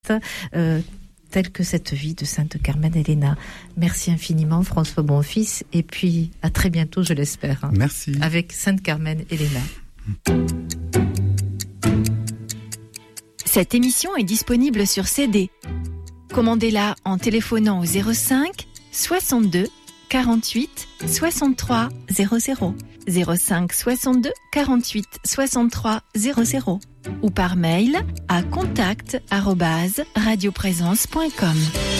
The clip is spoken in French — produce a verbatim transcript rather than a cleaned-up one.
euh, telle que cette vie de Sainte Carmen Elena. Merci infiniment François Bonfils et puis à très bientôt, je l'espère. Hein, Merci. Avec Sainte Carmen Elena. Cette émission est disponible sur C D. Commandez-la en téléphonant au zéro cinq soixante-deux quarante-huit soixante-trois zéro zéro, zéro cinq soixante-deux quarante-huit soixante-trois zéro zéro ou par mail à contact arobase radioprésence point com.